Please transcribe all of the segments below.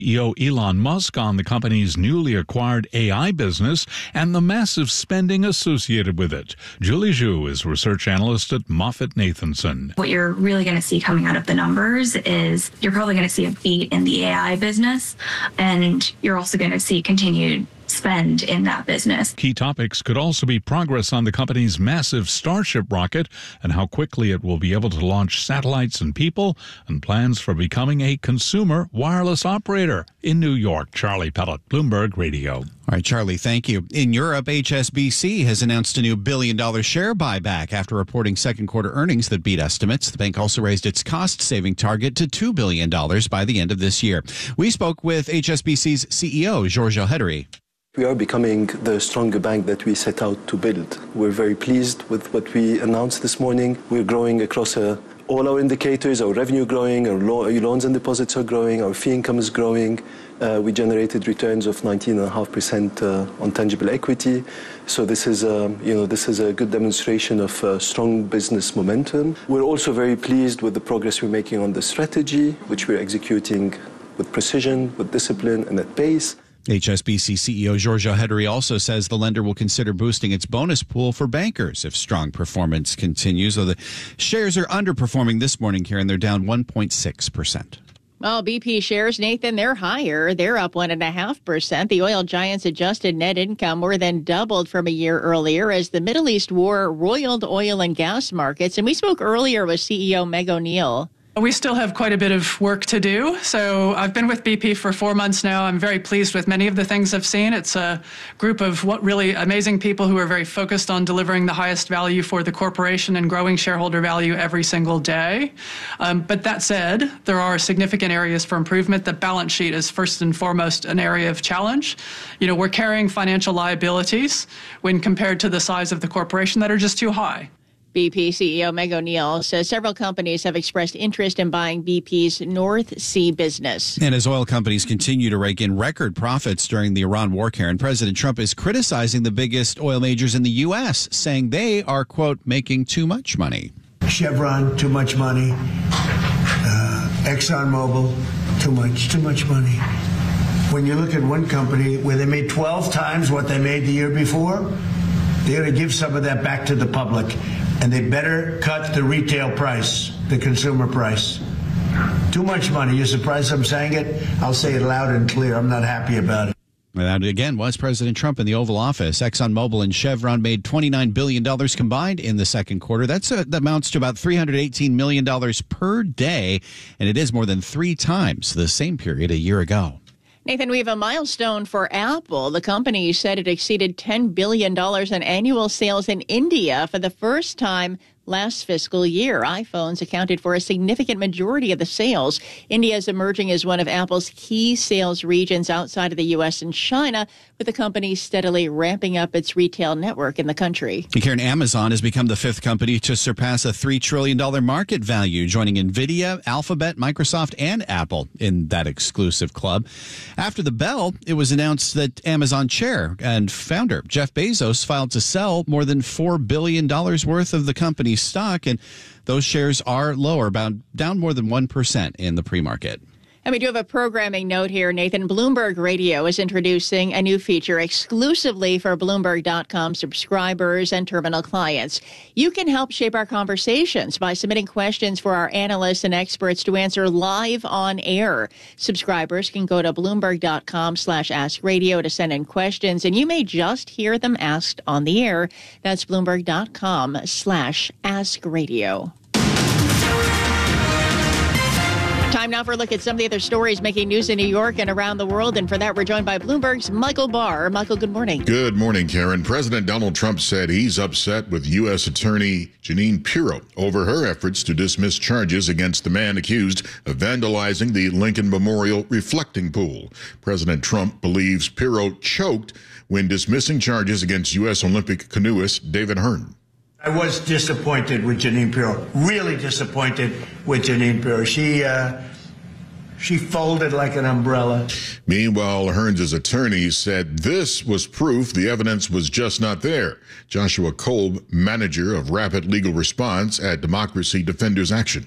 CEO Elon Musk on the company's newly acquired AI business and the massive spending associated with it. Julie Zhu is research analyst at MoffettNathanson. What you're really going to see coming out of the numbers is you're probably going to see a beat in the AI business, and you're also going to see continued spend in that business. Key topics could also be progress on the company's massive Starship rocket and how quickly it will be able to launch satellites and people, and plans for becoming a consumer wireless operator in New York. Charlie Pellet, Bloomberg Radio. All right, Charlie, thank you. In Europe, HSBC has announced a new billion-dollar share buyback after reporting second quarter earnings that beat estimates. The bank also raised its cost-saving target to $2 billion by the end of this year. We spoke with HSBC's CEO, Giorgio Hederi. We are becoming the stronger bank that we set out to build. We're very pleased with what we announced this morning. We're growing across all our indicators, our revenue growing, our loans and deposits are growing, our fee income is growing. We generated returns of 19.5% on tangible equity. So this is a good demonstration of strong business momentum. We're also very pleased with the progress we're making on the strategy, which we're executing with precision, with discipline, and at pace. HSBC CEO Giorgio Hederi also says the lender will consider boosting its bonus pool for bankers if strong performance continues. So the shares are underperforming this morning, Karen. They're down 1.6%. Well, BP shares, Nathan, they're higher. They're up 1.5%. The oil giant's adjusted net income more than doubled from a year earlier as the Middle East war roiled oil and gas markets. And we spoke earlier with CEO Meg O'Neill. We still have quite a bit of work to do. So I've been with BP for 4 months now. I'm very pleased with many of the things I've seen. It's a group of really amazing people who are very focused on delivering the highest value for the corporation and growing shareholder value every single day. But that said, there are significant areas for improvement. The balance sheet is first and foremost an area of challenge. We're carrying financial liabilities when compared to the size of the corporation that are just too high. BP CEO Meg O'Neill says several companies have expressed interest in buying BP's North Sea business. And as oil companies continue to rake in record profits during the Iran war, Karen, President Trump is criticizing the biggest oil majors in the U.S., saying they are, quote, making too much money. Chevron, too much money. ExxonMobil, too much money. When you look at one company where they made 12 times what they made the year before, they got to give some of that back to the public. And they better cut the retail price, the consumer price. Too much money. You're surprised I'm saying it? I'll say it loud and clear. I'm not happy about it. That, again, was President Trump in the Oval Office. ExxonMobil and Chevron made $29 billion combined in the second quarter. That amounts to about $318 million per day, and it is more than 3 times the same period a year ago. Nathan, we have a milestone for Apple. The company said it exceeded $10 billion in annual sales in India for the first time last fiscal year. iPhones accounted for a significant majority of the sales. India is emerging as one of Apple's key sales regions outside of the U.S. and China, with the company steadily ramping up its retail network in the country. Karen, Amazon has become the 5th company to surpass a $3 trillion market value, joining NVIDIA, Alphabet, Microsoft, and Apple in that exclusive club. After the bell, it was announced that Amazon chair and founder Jeff Bezos filed to sell more than $4 billion worth of the company's stock, and those shares are lower, down more than 1% in the pre-market. And we do have a programming note here, Nathan. Bloomberg Radio is introducing a new feature exclusively for Bloomberg.com subscribers and terminal clients. You can help shape our conversations by submitting questions for our analysts and experts to answer live on air. Subscribers can go to Bloomberg.com/AskRadio to send in questions, and you may just hear them asked on the air. That's Bloomberg.com/AskRadio. Time now for a look at some of the other stories making news in New York and around the world. And for that, we're joined by Bloomberg's Michael Barr. Michael, good morning. Good morning, Karen. President Donald Trump said he's upset with U.S. Attorney Jeanine Pirro over her efforts to dismiss charges against the man accused of vandalizing the Lincoln Memorial reflecting pool. President Trump believes Pirro choked when dismissing charges against U.S. Olympic canoeist David Hearn. I was disappointed with Jeanine Pirro, really disappointed with Jeanine Pirro. She folded like an umbrella. Meanwhile, Hearns' attorney said this was proof the evidence was just not there. Joshua Kolb, manager of Rapid Legal Response at Democracy Defenders Action.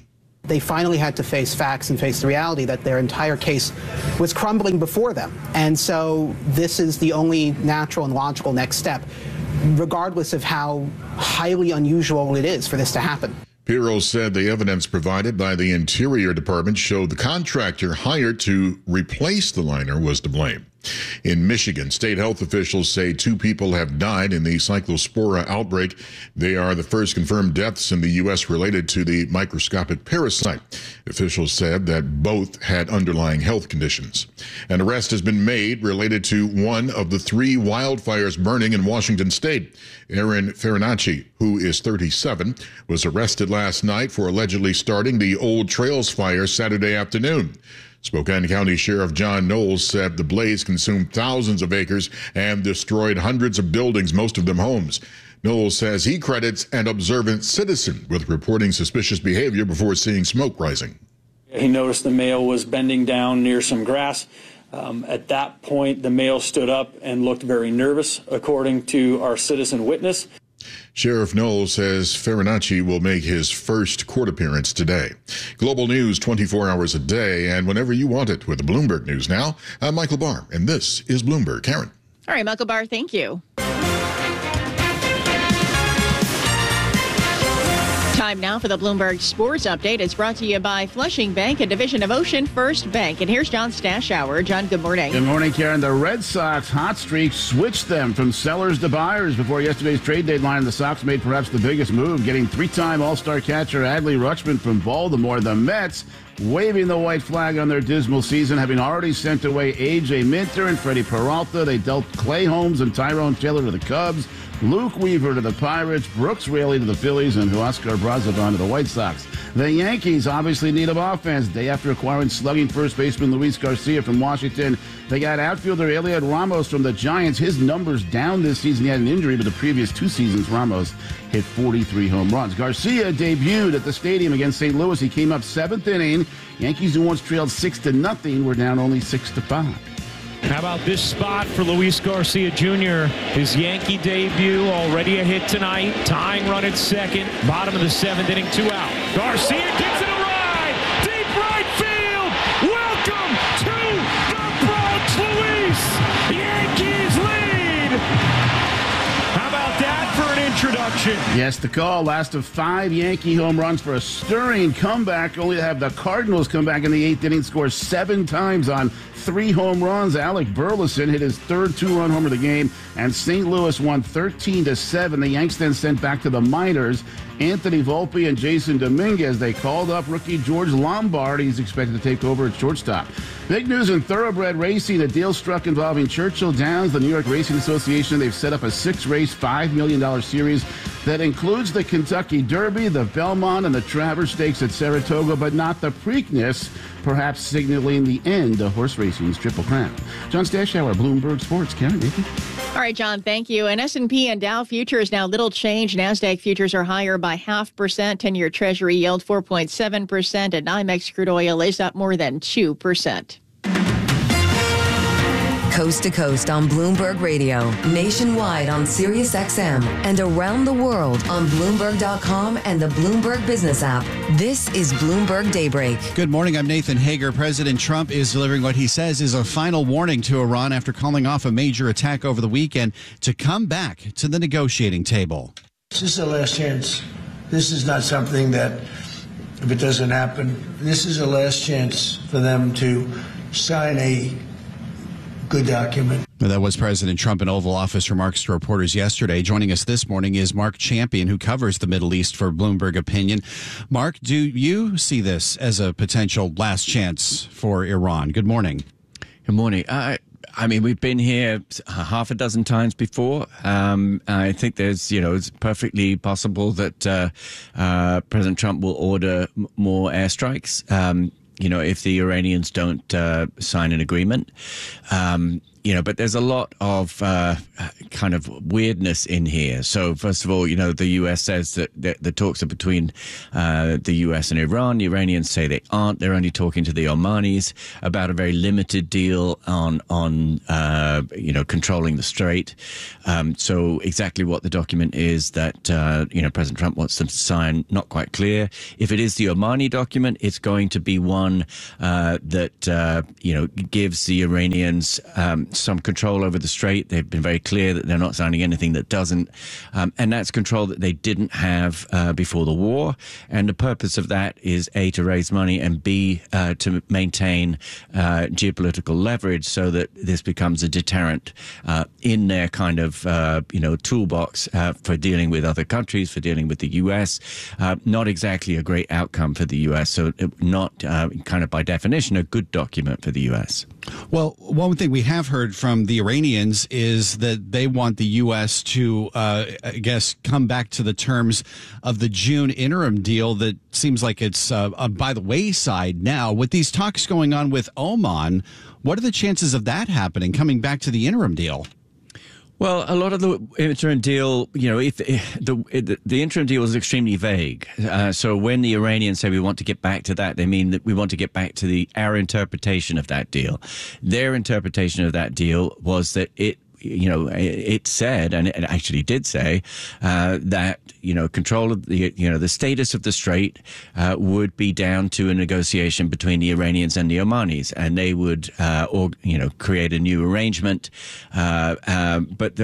They finally had to face facts and face the reality that their entire case was crumbling before them. And so this is the only natural and logical next step, regardless of how highly unusual it is for this to happen. Pirro said the evidence provided by the Interior Department showed the contractor hired to replace the liner was to blame. In Michigan, state health officials say 2 people have died in the Cyclospora outbreak. They are the first confirmed deaths in the U.S. related to the microscopic parasite. Officials said that both had underlying health conditions. An arrest has been made related to one of the 3 wildfires burning in Washington state. Aaron Farinacci, who is 37, was arrested last night for allegedly starting the Old Trails fire Saturday afternoon. Spokane County Sheriff John Knowles said the blaze consumed thousands of acres and destroyed hundreds of buildings, most of them homes. Knowles says he credits an observant citizen with reporting suspicious behavior before seeing smoke rising. He noticed the male was bending down near some grass. At that point, the male stood up and looked very nervous, according to our citizen witness. Sheriff Knowles says Farinacci will make his first court appearance today. Global news 24 hours a day and whenever you want it with the Bloomberg News Now. I'm Michael Barr, and this is Bloomberg. Karen. All right, Michael Barr, thank you. Time now for the Bloomberg Sports Update. It's brought to you by Flushing Bank, a division of Ocean First Bank. And here's John Stashower. John, good morning. Good morning, Karen. The Red Sox hot streak switched them from sellers to buyers before yesterday's trade deadline. The Sox made perhaps the biggest move, getting 3-time All-Star catcher Adley Rutschman from Baltimore. The Mets waving the white flag on their dismal season, having already sent away A.J. Minter and Freddie Peralta. They dealt Clay Holmes and Tyrone Taylor to the Cubs, Luke Weaver to the Pirates, Brooks Raley to the Phillies, and Huascar Brazovan to the White Sox. The Yankees obviously need of offense. Day after acquiring slugging first baseman Luis Garcia from Washington, they got outfielder Eliot Ramos from the Giants. His numbers down this season. He had an injury, but the previous 2 seasons, Ramos hit 43 home runs. Garcia debuted at the stadium against St. Louis. He came up 7th inning. Yankees, who once trailed 6-0, were down only 6-5. How about this spot for Luis Garcia Jr.? His Yankee debut, already a hit tonight. Tying run at second. Bottom of the 7th inning, 2 out. Garcia gets it a ride. Deep right field. Welcome to the Bronx, Luis. Yankees lead. How about that for an introduction? Yes, the call. Last of 5 Yankee home runs for a stirring comeback, only to have the Cardinals come back in the 8th inning, score 7 times on 3 home runs. Alec Burleson hit his 3rd 2-run homer of the game, and St. Louis won 13-7. The Yanks then sent back to the minors Anthony Volpe and Jason Dominguez. They called up rookie George Lombard. He's expected to take over at shortstop. Big news in thoroughbred racing. A deal struck involving Churchill Downs, the New York Racing Association. They've set up a 6-race, $5 million series that includes the Kentucky Derby, the Belmont, and the Travers Stakes at Saratoga, but not the Preakness, perhaps signaling the end of horse racing's Triple Crown. John Stashower, Bloomberg Sports. Karen, Nathan. All right, John, thank you. And S&P and Dow futures now little change. NASDAQ futures are higher by 0.5%. 10-year Treasury yield 4.7%. And NYMEX crude oil is up more than 2%. Coast to coast on Bloomberg Radio, nationwide on Sirius XM, and around the world on Bloomberg.com and the Bloomberg Business app. This is Bloomberg Daybreak. Good morning. I'm Nathan Hager. President Trump is delivering what he says is a final warning to Iran after calling off a major attack over the weekend to come back to the negotiating table. This is the last chance. This is not something that, if it doesn't happen, this is the last chance for them to sign a good document. That was President Trump in Oval Office remarks to reporters yesterday. Joining us this morning is Mark Champion, who covers the Middle East for Bloomberg Opinion. Mark, do you see this as a potential last chance for Iran? Good morning. Good morning. I mean, we've been here 6 times before. I think it's perfectly possible that President Trump will order more airstrikes. If the Iranians don't sign an agreement. but there's a lot of kind of weirdness in here. So first of all, the U.S. says that the talks are between the U.S. and Iran. The Iranians say they aren't. They're only talking to the Omanis about a very limited deal on controlling the strait. So exactly what the document is that President Trump wants them to sign, not quite clear. If it is the Omani document, it's going to be one that gives the Iranians some control over the strait. They've been very clear that they're not signing anything that doesn't, and that's control that they didn't have before the war. And the purpose of that is A, to raise money, and B, to maintain geopolitical leverage so that this becomes a deterrent in their kind of toolbox for dealing with other countries, for dealing with the U.S. Not exactly a great outcome for the U.S., so not kind of by definition a good document for the U.S. Well, one thing we have heard from the Iranians is that they want the U.S. to, come back to the terms of the June interim deal that seems like it's by the wayside now. With these talks going on with Oman, what are the chances of that happening, coming back to the interim deal? Well, a lot of the interim deal, if the interim deal is extremely vague. So when the Iranians say we want to get back to that, they mean that we want to get back to our interpretation of that deal. Their interpretation of that deal was that it said, and it actually did say, that, control of the status of the strait would be down to a negotiation between the Iranians and the Omanis, and they would, create a new arrangement. But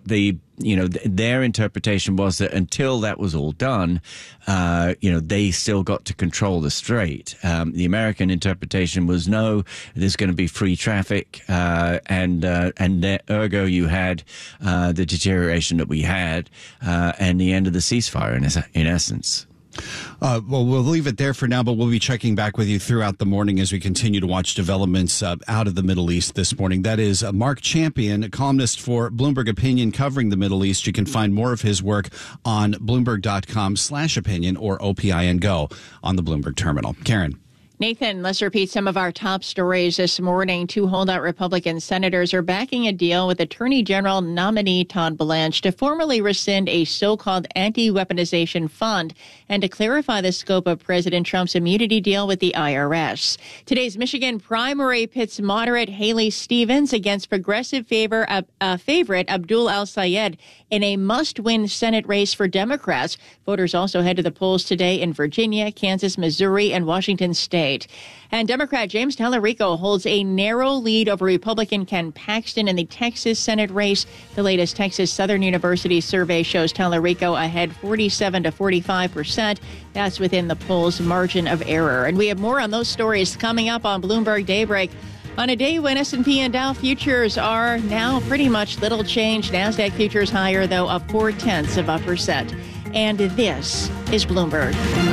their interpretation was that until that was all done, they still got to control the strait. The American interpretation was no, there's going to be free traffic, and ergo you had the deterioration that we had, and the end of the ceasefire in essence. Well, we'll leave it there for now, but we'll be checking back with you throughout the morning as we continue to watch developments out of the Middle East this morning. That is Mark Champion, a columnist for Bloomberg Opinion covering the Middle East. You can find more of his work on Bloomberg.com/opinion or OPIN Go on the Bloomberg terminal. Karen. Nathan, let's repeat some of our top stories this morning. 2 holdout Republican senators are backing a deal with Attorney General nominee Todd Blanche to formally rescind a so-called anti-weaponization fund and to clarify the scope of President Trump's immunity deal with the IRS. Today's Michigan primary pits moderate Haley Stevens against progressive favorite Abdul El-Sayed in a must-win Senate race for Democrats. Voters also head to the polls today in Virginia, Kansas, Missouri, and Washington State. And Democrat James Tallarico holds a narrow lead over Republican Ken Paxton in the Texas Senate race. The latest Texas Southern University survey shows Tallarico ahead 47 to 45%. That's within the poll's margin of error. And we have more on those stories coming up on Bloomberg Daybreak. On a day when S&P and Dow futures are now pretty much little change. NASDAQ futures higher, though, up 0.4%. And this is Bloomberg.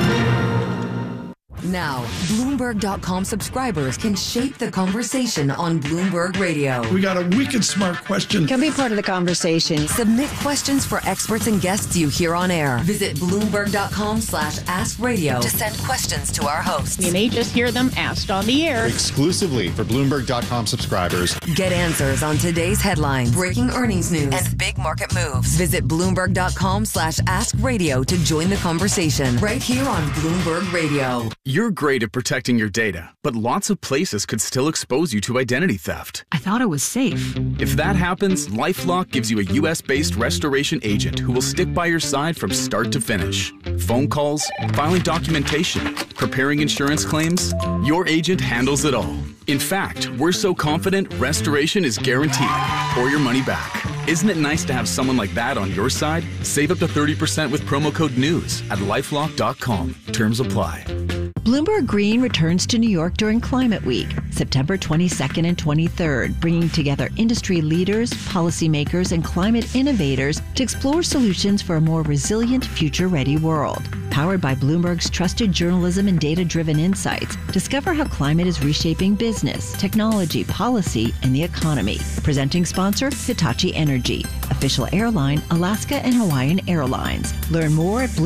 Now, Bloomberg.com subscribers can shape the conversation on Bloomberg Radio. We got a wicked smart question. Can be part of the conversation. Submit questions for experts and guests you hear on air. Visit Bloomberg.com/askradio to send questions to our hosts. You may just hear them asked on the air. Exclusively for Bloomberg.com subscribers. Get answers on today's headlines, breaking earnings news, and big market moves. Visit Bloomberg.com/askradio to join the conversation right here on Bloomberg Radio. You're great at protecting your data, but lots of places could still expose you to identity theft. I thought it was safe. If that happens, LifeLock gives you a U.S.-based restoration agent who will stick by your side from start to finish. Phone calls, filing documentation, preparing insurance claims, your agent handles it all. In fact, we're so confident restoration is guaranteed or your money back. Isn't it nice to have someone like that on your side? Save up to 30% with promo code NEWS at LifeLock.com. Terms apply. Bloomberg Green returns to New York during Climate Week, September 22nd and 23rd, bringing together industry leaders, policymakers, and climate innovators to explore solutions for a more resilient, future-ready world. Powered by Bloomberg's trusted journalism and data-driven insights, discover how climate is reshaping business, technology, policy, and the economy. Presenting sponsor, Hitachi Energy. Official airline, Alaska and Hawaiian Airlines. Learn more at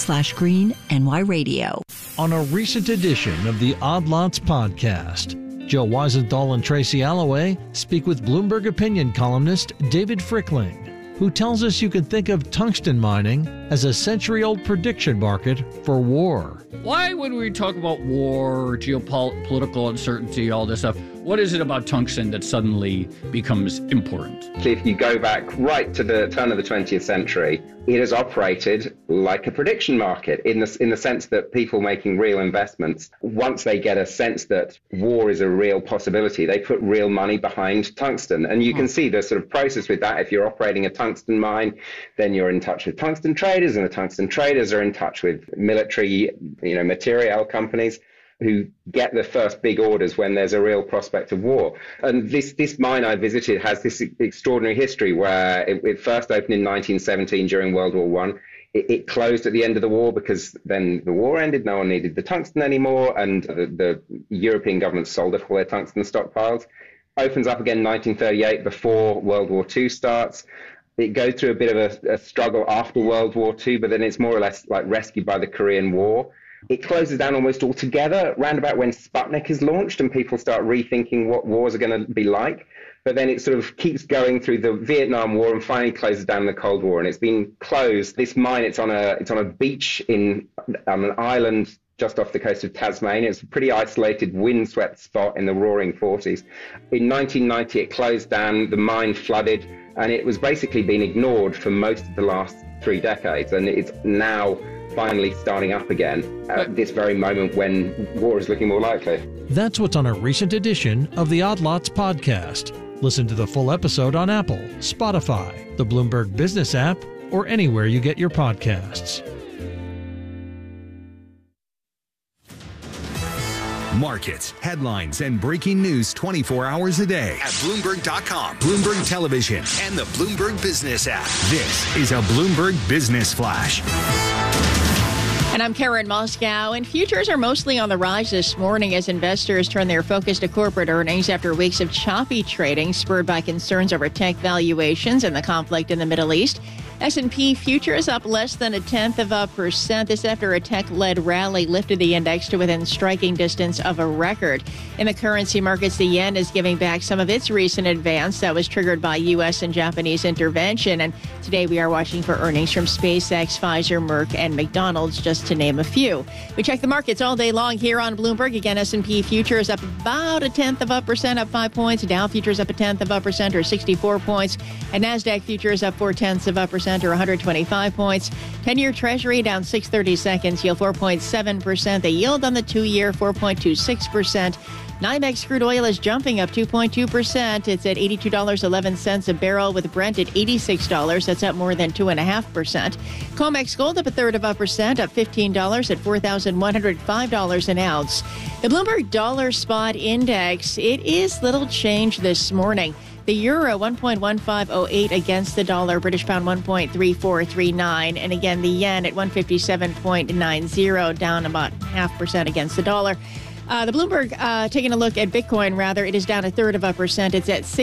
BloombergLive.com/Green NY Radio. On a recent edition of the Odd Lots podcast, Joe Weisenthal and Tracy Alloway speak with Bloomberg opinion columnist David Frickling, who tells us you can think of tungsten mining as a century-old prediction market for war. Why would we talk about war, geopolitical uncertainty, all this stuff? What is it about tungsten that suddenly becomes important? If you go back right to the turn of the 20th century, it has operated like a prediction market in the sense that people making real investments, once they get a sense that war is a real possibility, they put real money behind tungsten. And you can see the sort of process with that. If you're operating a tungsten mine, then you're in touch with tungsten traders, and the tungsten traders are in touch with military, material companies who get the first big orders when there's a real prospect of war. And this mine I visited has this extraordinary history where it first opened in 1917 during World War I. It closed at the end of the war because then the war ended, no one needed the tungsten anymore, and the European governments sold off all their tungsten stockpiles. Opens up again in 1938 before World War II starts. It goes through a bit of a struggle after World War II, but then it's more or less like rescued by the Korean War. It closes down almost altogether around about when Sputnik is launched and people start rethinking what wars are going to be like. But then it sort of keeps going through the Vietnam War and finally closes down the Cold War. And it's been closed. This mine, it's on a beach on an island just off the coast of Tasmania. It's a pretty isolated, windswept spot in the roaring 40s. In 1990, it closed down, the mine flooded, and it was basically been ignored for most of the last 3 decades. And it's now finally starting up again at this very moment when war is looking more likely. That's what's on a recent edition of the Odd Lots podcast. Listen to the full episode on Apple, Spotify, the Bloomberg Business app, or anywhere you get your podcasts. Markets, headlines, and breaking news 24 hours a day at Bloomberg.com, Bloomberg Television, and the Bloomberg Business app. This is a Bloomberg Business Flash. And I'm Karen Moscow, and futures are mostly on the rise this morning as investors turn their focus to corporate earnings after weeks of choppy trading spurred by concerns over tech valuations and the conflict in the Middle East. S&P futures up less than 0.1%. This after a tech-led rally lifted the index to within striking distance of a record. In the currency markets, the yen is giving back some of its recent advance that was triggered by U.S. and Japanese intervention. And today we are watching for earnings from SpaceX, Pfizer, Merck, and McDonald's, just to name a few. We check the markets all day long here on Bloomberg. Again, S&P futures up about 0.1%, up 5 points. Dow futures up 0.1% or 64 points. And NASDAQ futures up 0.4% or 125 points. 10-year Treasury down 6/32, yield 4.7%. The yield on the 2-year 4.26%. NYMEX crude oil is jumping up 2.2%. It's at $82.11 a barrel, with Brent at $86. That's up more than 2.5%. COMEX gold up 0.33%, up $15 at $4,105 an ounce. The Bloomberg Dollar Spot Index, it is little change this morning. The euro 1.1508 against the dollar, British pound 1.3439, and again the yen at 157.90, down about 0.5% against the dollar. The Bloomberg taking a look at Bitcoin, it is down 0.33%. It's at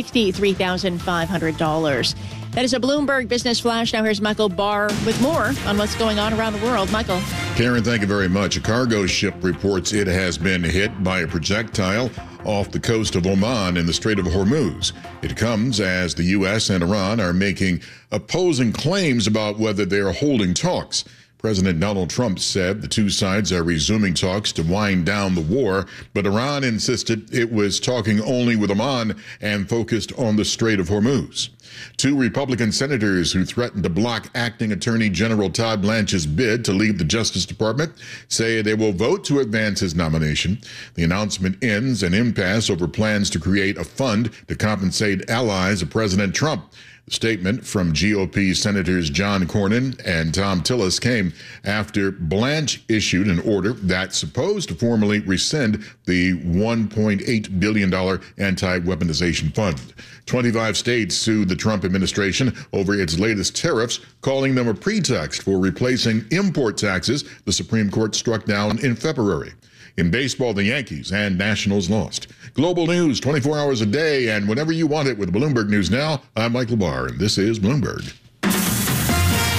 $63,500. That is a Bloomberg Business Flash. Now here's Michael Barr with more on what's going on around the world. Michael. Karen, thank you very much. A cargo ship reports it has been hit by a projectile off the coast of Oman in the Strait of Hormuz. It comes as the U.S. and Iran are making opposing claims about whether they are holding talks. President Donald Trump said the two sides are resuming talks to wind down the war, but Iran insisted it was talking only with Oman and focused on the Strait of Hormuz. 2 Republican senators who threatened to block acting Attorney General Todd Blanche's bid to leave the Justice Department say they will vote to advance his nomination. The announcement ends an impasse over plans to create a fund to compensate allies of President Trump. The statement from GOP Senators John Cornyn and Tom Tillis came after Blanche issued an order that's supposed to formally rescind the $1.8 billion anti-weaponization fund. 25 states sued the Trump administration over its latest tariffs, calling them a pretext for replacing import taxes the Supreme Court struck down in February. In baseball, the Yankees and Nationals lost. Global news 24 hours a day and whenever you want it with Bloomberg News Now. I'm Michael Barr, and this is Bloomberg.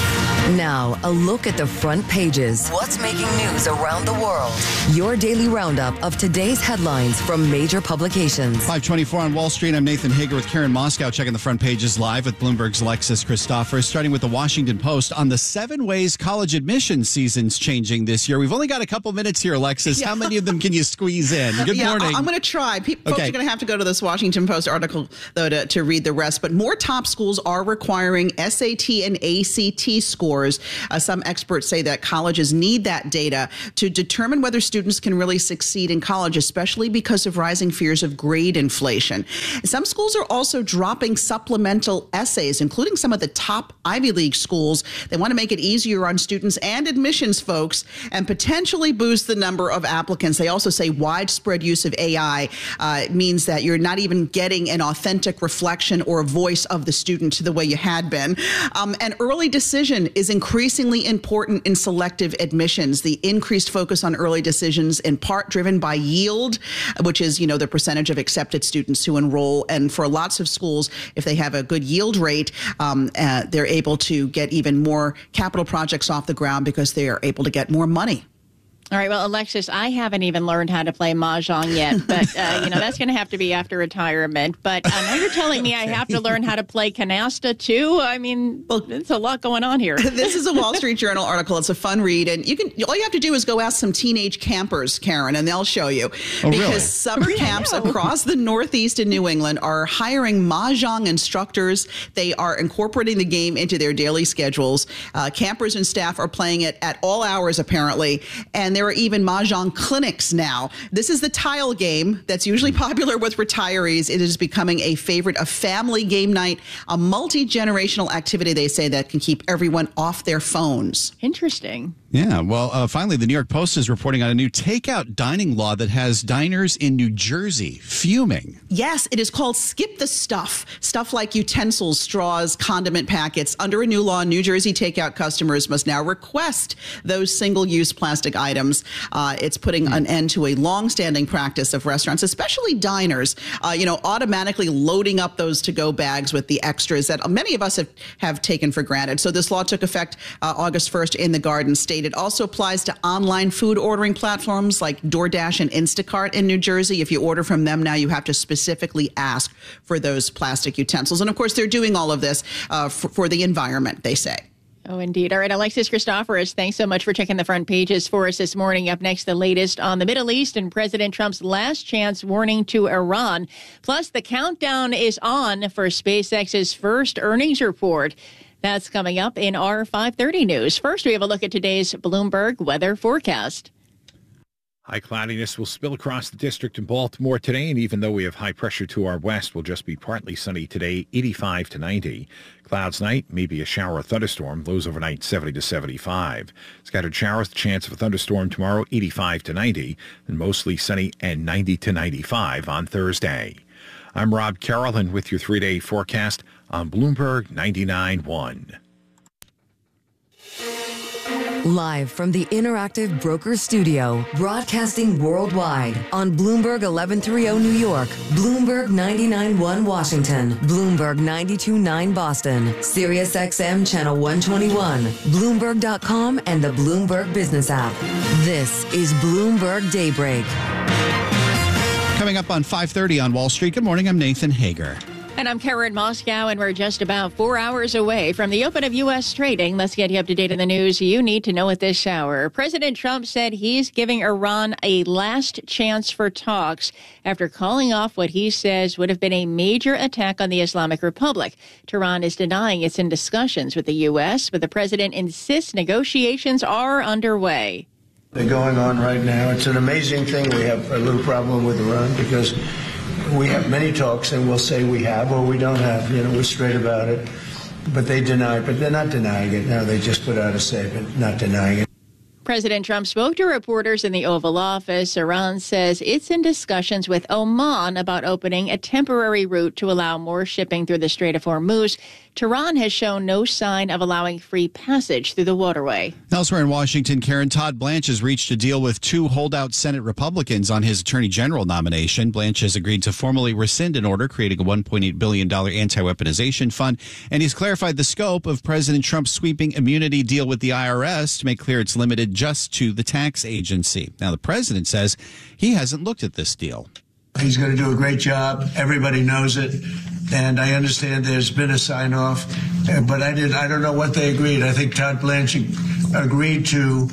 Now, a look at the front pages. What's making news around the world? Your daily roundup of today's headlines from major publications. 524 on Wall Street. I'm Nathan Hager with Karen Moscow checking the front pages live with Bloomberg's Alexis Christoforous. Starting with the Washington Post on the 7 ways college admission season's changing this year. We've only got a couple minutes here, Alexis. How many of them can you squeeze in? Good morning. I'm going to try. Folks are going to have to go to this Washington Post article, though, to read the rest. But more top schools are requiring SAT and ACT scores. Some experts say that colleges need that data to determine whether students can really succeed in college, especially because of rising fears of grade inflation. Some schools are also dropping supplemental essays, including some of the top Ivy League schools. They want to make it easier on students and admissions folks and potentially boost the number of applicants. They also say widespread use of AI means that you're not even getting an authentic reflection or a voice of the student the way you had been. An early decision is increasingly important in selective admissions. The increased focus on early decisions, in part driven by yield, which is, the percentage of accepted students who enroll. And for lots of schools, if they have a good yield rate, they're able to get even more capital projects off the ground because they are able to get more money. All right. Well, Alexis, I haven't even learned how to play Mahjong yet, but, that's going to have to be after retirement. But now you're telling me I have to learn how to play canasta, too? I mean, it's a lot going on here. This is a Wall Street Journal article. It's a fun read. And all you have to do is go ask some teenage campers, Karen, and they'll show you. Because summer camps across the Northeast and New England are hiring Mahjong instructors. They are incorporating the game into their daily schedules. Campers and staff are playing it at all hours, apparently. And there are even Mahjong clinics now. This is the tile game that's usually popular with retirees. It is becoming a favorite of family game night, a multi-generational activity, they say, that can keep everyone off their phones. Interesting. Yeah, well, finally, the New York Post is reporting on a new takeout dining law that has diners in New Jersey fuming. Yes, it is called Skip the Stuff. Stuff like utensils, straws, condiment packets. Under a new law, New Jersey takeout customers must now request those single-use plastic items. It's putting an end to a long-standing practice of restaurants, especially diners, automatically loading up those to-go bags with the extras that many of us have taken for granted. So this law took effect August 1st in the Garden State. It also applies to online food ordering platforms like DoorDash and Instacart in New Jersey. If you order from them now, you have to specifically ask for those plastic utensils. And of course, they're doing all of this for the environment, they say. Oh, indeed. All right, Alexis Christoforous, thanks so much for checking the front pages for us this morning. Up next, the latest on the Middle East and President Trump's last chance warning to Iran. Plus, the countdown is on for SpaceX's first earnings report. That's coming up in our 5:30 news. First, we have a look at today's Bloomberg weather forecast. High cloudiness will spill across the district in Baltimore today, and even though we have high pressure to our west, we'll just be partly sunny today, 85 to 90. Clouds tonight, maybe a shower or thunderstorm. Lows overnight, 70 to 75. Scattered showers, the chance of a thunderstorm tomorrow, 85 to 90, and mostly sunny and 90 to 95 on Thursday. I'm Rob Carroll, and with your 3-day forecast on Bloomberg 99.1. Live from the Interactive Brokers Studio, broadcasting worldwide on Bloomberg 1130 New York, Bloomberg 99.1 Washington, Bloomberg 92.9 Boston, Sirius XM Channel 121, Bloomberg.com, and the Bloomberg Business app. This is Bloomberg Daybreak. Coming up on 5:30 on Wall Street. Good morning. I'm Nathan Hager. And I'm Karen Moscow, and we're just about 4 hours away from the open of U.S. trading. Let's get you up to date on the news you need to know at this hour. President Trump said he's giving Iran a last chance for talks after calling off what he says would have been a major attack on the Islamic Republic. Tehran is denying it's in discussions with the U.S., but the president insists negotiations are underway. They're going on right now. It's an amazing thing. We have a little problem with Iran because we have many talks and we'll say we have or we don't have. We're straight about it. But they deny it. But they're not denying it now. They just put out a statement not denying it. President Trump spoke to reporters in the Oval Office. Iran says it's in discussions with Oman about opening a temporary route to allow more shipping through the Strait of Hormuz. Tehran has shown no sign of allowing free passage through the waterway. Elsewhere in Washington, Karen, Todd Blanche has reached a deal with two holdout Senate Republicans on his Attorney General nomination. Blanche has agreed to formally rescind an order creating a $1.8 billion anti-weaponization fund, and he's clarified the scope of President Trump's sweeping immunity deal with the IRS to make clear it's limited just to the tax agency. Now, the president says he hasn't looked at this deal. He's going to do a great job. Everybody knows it. And I understand there's been a sign-off, but I don't know what they agreed. I think Todd Blanche agreed to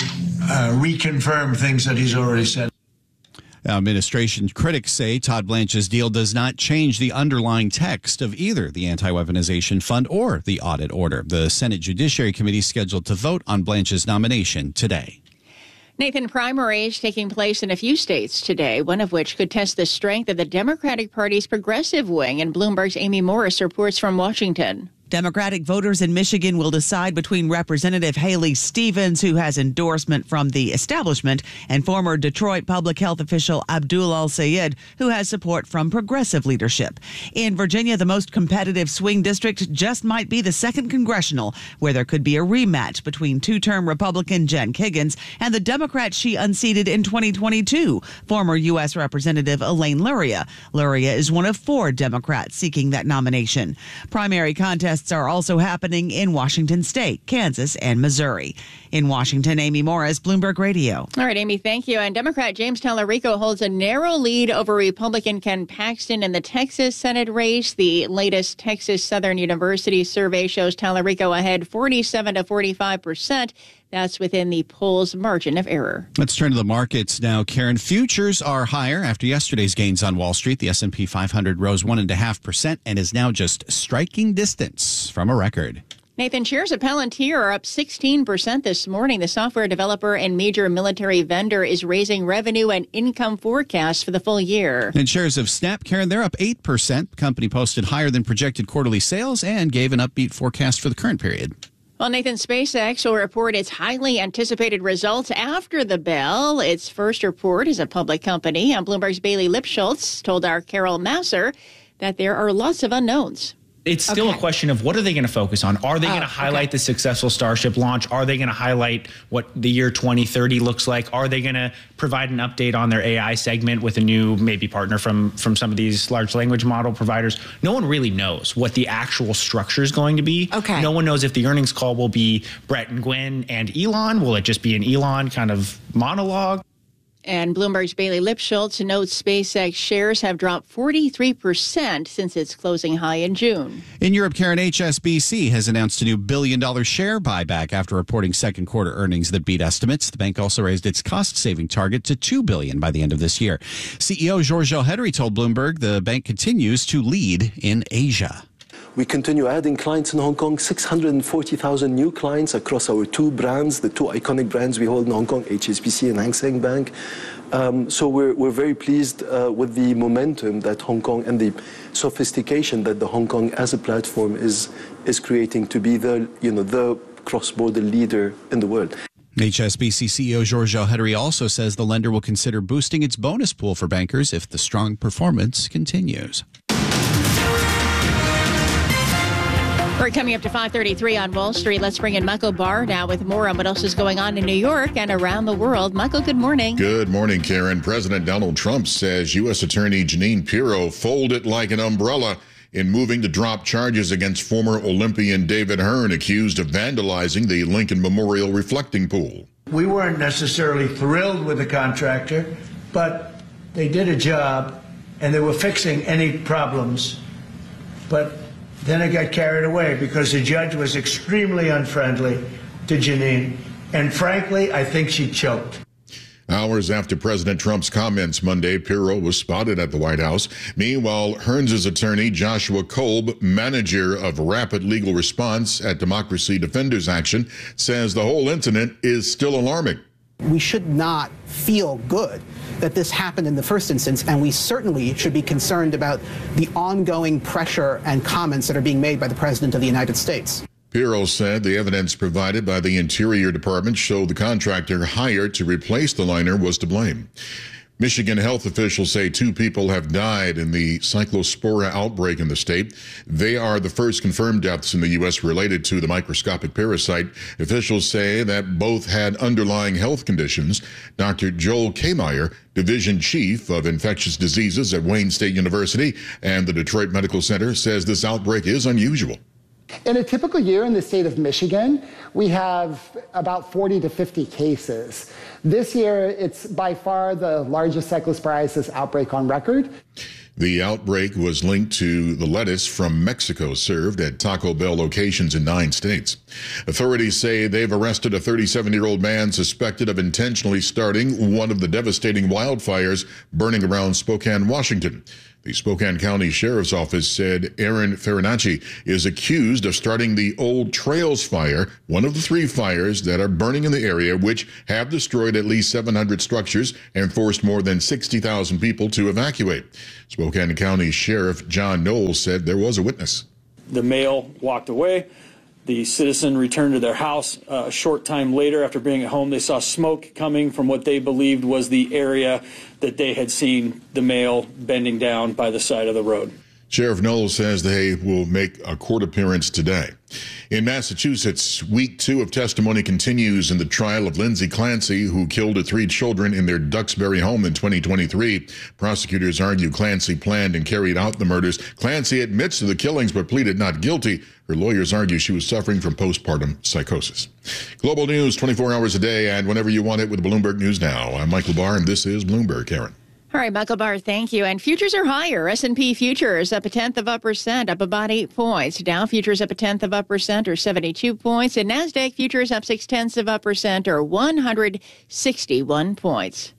reconfirm things that he's already said. Administration critics say Todd Blanche's deal does not change the underlying text of either the anti-weaponization fund or the audit order. The Senate Judiciary Committee is scheduled to vote on Blanche's nomination today. Nathan, primaries taking place in a few states today, one of which could test the strength of the Democratic Party's progressive wing. And Bloomberg's Amy Morris reports from Washington. Democratic voters in Michigan will decide between Representative Haley Stevens, who has endorsement from the establishment, and former Detroit public health official Abdul Al-Sayed, who has support from progressive leadership. In Virginia, the most competitive swing district just might be the 2nd Congressional, where there could be a rematch between two-term Republican Jen Kiggans and the Democrat she unseated in 2022, former U.S. Representative Elaine Luria. Luria is one of 4 Democrats seeking that nomination. Primary contests are also happening in Washington State, Kansas, and Missouri. In Washington, Amy Morris, Bloomberg Radio. All right, Amy, thank you. And Democrat James Tallarico holds a narrow lead over Republican Ken Paxton in the Texas Senate race. The latest Texas Southern University survey shows Tallarico ahead 47 to 45%. That's within the poll's margin of error. Let's turn to the markets now. Karen, futures are higher after yesterday's gains on Wall Street. The S&P 500 rose 1.5% and is now just striking distance from a record. Nathan, shares of Palantir are up 16% this morning. The software developer and major military vendor is raising revenue and income forecasts for the full year. And shares of Snap, Karen, they're up 8%. The company posted higher than projected quarterly sales and gave an upbeat forecast for the current period. Well, Nathan, SpaceX will report its highly anticipated results after the bell. Its first report as a public company. And Bloomberg's Bailey Lipschultz told our Carol Masser that there are lots of unknowns. It's still a question of what are they going to focus on? Are they going to highlight the successful Starship launch? Are they going to highlight what the year 2030 looks like? Are they going to provide an update on their AI segment with a new maybe partner from some of these large language model providers? No one really knows what the actual structure is going to be. No one knows if the earnings call will be Brett and Gwen and Elon. Will it just be an Elon kind of monologue? And Bloomberg's Bailey Lipschultz notes SpaceX shares have dropped 43% since its closing high in June. In Europe, Karen, HSBC has announced a new $1 billion share buyback after reporting second quarter earnings that beat estimates. The bank also raised its cost-saving target to $2 billion by the end of this year. CEO Georges Elhedery told Bloomberg the bank continues to lead in Asia. We continue adding clients in Hong Kong, 640,000 new clients across our 2 brands, the 2 iconic brands we hold in Hong Kong, HSBC and Hang Seng Bank. So we're very pleased with the momentum that Hong Kong and the sophistication that the Hong Kong as a platform is creating to be the cross-border leader in the world. HSBC CEO Georges Elhedery also says the lender will consider boosting its bonus pool for bankers if the strong performance continues. We're coming up to 5:33 on Wall Street. Let's bring in Michael Barr now with more on what else is going on in New York and around the world. Michael, good morning. Good morning, Karen. President Donald Trump says U.S. Attorney Jeanine Pirro folded like an umbrella in moving to drop charges against former Olympian David Hearn, accused of vandalizing the Lincoln Memorial reflecting pool. We weren't necessarily thrilled with the contractor, but they did a job and they were fixing any problems. But then it got carried away because the judge was extremely unfriendly to Jeanine. And frankly, I think she choked. Hours after President Trump's comments Monday, Pirro was spotted at the White House. Meanwhile, Hearns' attorney, Joshua Kolb, manager of Rapid Legal Response at Democracy Defenders Action, says the whole incident is still alarming. We should not feel good that this happened in the first instance, and we certainly should be concerned about the ongoing pressure and comments that are being made by the President of the United States. Pirro said the evidence provided by the Interior Department showed the contractor hired to replace the liner was to blame. Michigan health officials say 2 people have died in the cyclospora outbreak in the state. They are the first confirmed deaths in the U.S. related to the microscopic parasite. Officials say that both had underlying health conditions. Dr. Joel Kmeyer, Division Chief of Infectious Diseases at Wayne State University and the Detroit Medical Center, says this outbreak is unusual. In a typical year in the state of Michigan, we have about 40 to 50 cases. This year, it's by far the largest cyclosporiasis outbreak on record. The outbreak was linked to the lettuce from Mexico served at Taco Bell locations in 9 states. Authorities say they've arrested a 37-year-old man suspected of intentionally starting one of the devastating wildfires burning around Spokane, Washington. The Spokane County Sheriff's Office said Aaron Farinacci is accused of starting the Old Trails Fire, one of the 3 fires that are burning in the area, which have destroyed at least 700 structures and forced more than 60,000 people to evacuate. Spokane County Sheriff John Knowles said there was a witness. The male walked away. The citizen returned to their house. A short time later, after being at home, they saw smoke coming from what they believed was the area that they had seen the male bending down by the side of the road. Sheriff Knowles says they will make a court appearance today. In Massachusetts, week 2 of testimony continues in the trial of Lindsay Clancy, who killed 3 children in their Duxbury home in 2023. Prosecutors argue Clancy planned and carried out the murders. Clancy admits to the killings but pleaded not guilty. Her lawyers argue she was suffering from postpartum psychosis. Global news 24 hours a day and whenever you want it with Bloomberg News Now. I'm Michael Barr, and this is Bloomberg. Karen. All right, Michael Barr, thank you. And futures are higher. S&P futures up 0.1%, up about 8 points. Dow futures up 0.1%, or 72 points. And NASDAQ futures up 0.6%, or 161 points.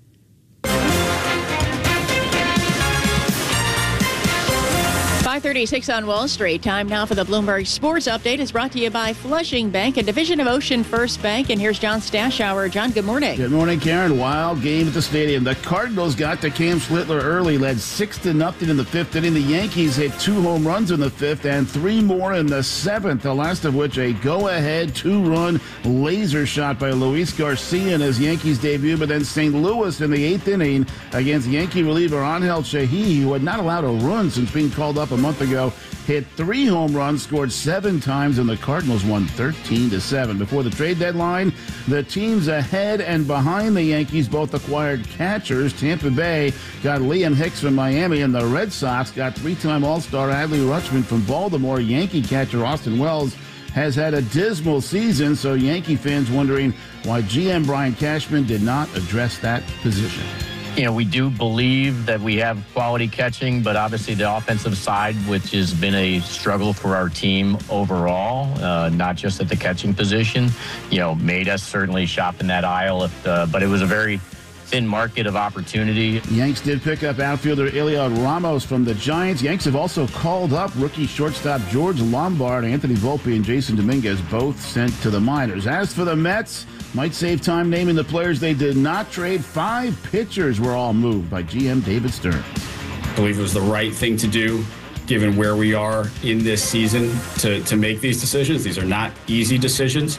5:36 on Wall Street. Time now for the Bloomberg Sports Update. Is brought to you by Flushing Bank, a division of Ocean First Bank. And here's John Stashower. John, good morning. Good morning, Karen. Wild game at the stadium. The Cardinals got to Cam Schlittler early, led 6-0 in the 5th inning. The Yankees hit 2 home runs in the 5th and 3 more in the 7th, the last of which a go-ahead 2-run laser shot by Luis Garcia in his Yankees debut. But then St. Louis in the 8th inning against Yankee reliever Angel Sheehy, who had not allowed a run since being called up a month ago, hit 3 home runs, scored 7 times, and the Cardinals won 13-7. Before the trade deadline, the teams ahead and behind the Yankees both acquired catchers. Tampa Bay got Liam Hicks from Miami, and the Red Sox got 3-time All-Star Adley Rutschman from Baltimore. Yankee catcher Austin Wells has had a dismal season, so Yankee fans wondering why GM Brian Cashman did not address that position. You know, we do believe that we have quality catching, but obviously the offensive side, which has been a struggle for our team overall, not just at the catching position, you know, made us certainly shop in that aisle. But it was a very thin market of opportunity. Yanks did pick up outfielder Eliot Ramos from the Giants. Yanks have also called up rookie shortstop George Lombard, Anthony Volpe, and Jason Dominguez, both sent to the minors. As for the Mets, might save time naming the players they did not trade. 5 pitchers were all moved by GM David Stearns. I believe it was the right thing to do, given where we are in this season, to make these decisions. These are not easy decisions.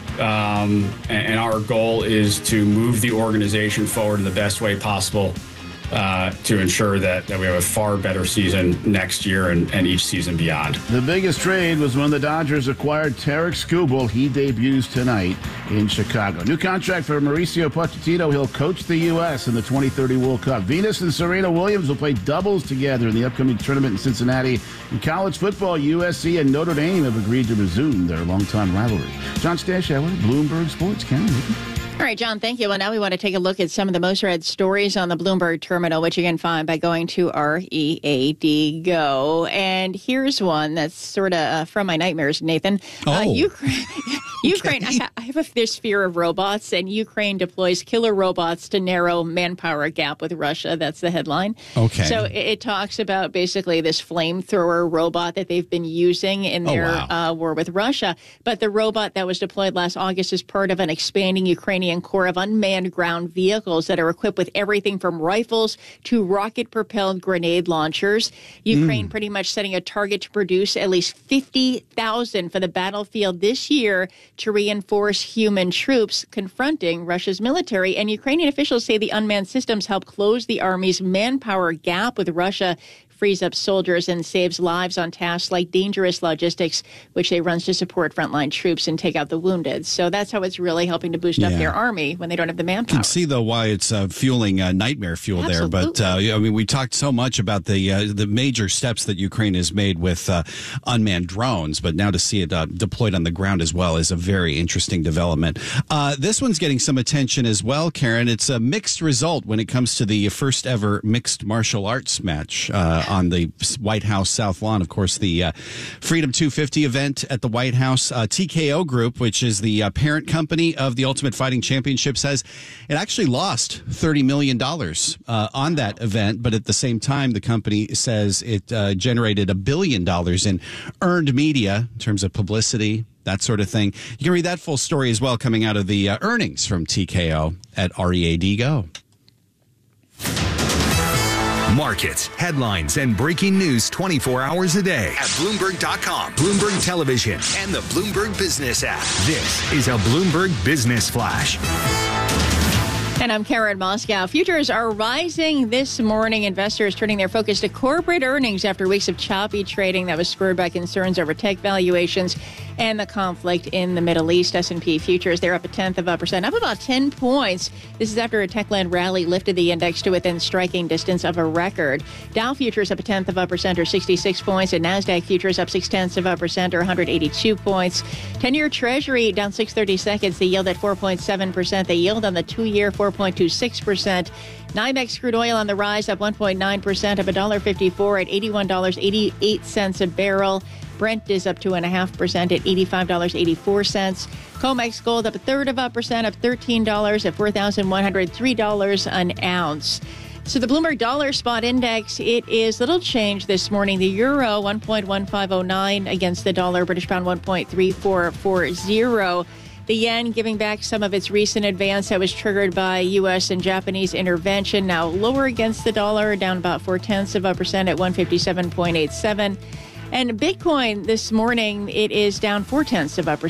And our goal is to move the organization forward in the best way possible to ensure that we have a far better season next year and each season beyond. The biggest trade was when the Dodgers acquired Tarek Skubal. He debuts tonight in Chicago. New contract for Mauricio Pochettino. He'll coach the U.S. in the 2030 World Cup. Venus and Serena Williams will play doubles together in the upcoming tournament in Cincinnati. In college football, USC and Notre Dame have agreed to resume their longtime rivalry. John Stashower, Bloomberg Sports. All right, John, thank you. Well, now we want to take a look at some of the most read stories on the Bloomberg terminal, which you can find by going to READ Go. And here's one that's sort of from my nightmares, Nathan. Ukraine, I have this fear of robots, and Ukraine deploys killer robots to narrow manpower gap with Russia. That's the headline. Okay. So it talks about basically this flamethrower robot that they've been using in their war with Russia. But the robot that was deployed last August is part of an expanding Ukrainian Ukrainian Corps of unmanned ground vehicles that are equipped with everything from rifles to rocket-propelled grenade launchers. Ukraine pretty much setting a target to produce at least 50,000 for the battlefield this year to reinforce human troops confronting Russia's military. And Ukrainian officials say the unmanned systems help close the army's manpower gap with Russia, frees up soldiers, and saves lives on tasks like dangerous logistics, which they run to support frontline troops and take out the wounded. So that's how it's really helping to boost up their army when they don't have the manpower. You can see, though, why it's fueling nightmare fuel there. But, I mean, we talked so much about the major steps that Ukraine has made with unmanned drones, but now to see it deployed on the ground as well is a very interesting development. This one's getting some attention as well, Karen. It's a mixed result when it comes to the first ever mixed martial arts match on the White House South Lawn. Of course, the Freedom 250 event at the White House. TKO Group, which is the parent company of the Ultimate Fighting Championship, says it actually lost $30 million on that event. But at the same time, the company says it generated $1 billion in earned media in terms of publicity, that sort of thing. You can read that full story as well coming out of the earnings from TKO at READ Go. Markets, headlines, and breaking news 24 hours a day at Bloomberg.com, Bloomberg Television, and the Bloomberg Business app. This is a Bloomberg Business Flash. And I'm Karen Moscow. Futures are rising this morning. Investors turning their focus to corporate earnings after weeks of choppy trading that was spurred by concerns over tech valuations and the conflict in the Middle East. S&P futures, they're up 0.1%, up about 10 points. This is after a Techland rally lifted the index to within striking distance of a record. Dow futures up 0.1% or 66 points, and NASDAQ futures up 0.6% or 182 points. 10-year Treasury down 6/32, the yield at 4.7%. The yield on the 2-year 4.26%. NYMEX crude oil on the rise, up 1.9%, up $1.54 at $81.88 a barrel. Brent is up 2.5% at $85.84. COMEX gold up 0.33%, up $13 at $4,103 an ounce. So the Bloomberg Dollar Spot Index, it is little change this morning. The euro 1.1509 against the dollar, British pound 1.3440. The yen giving back some of its recent advance that was triggered by U.S. and Japanese intervention, now lower against the dollar, down about 0.4% at 157.87. And Bitcoin this morning, it is down 0.4% at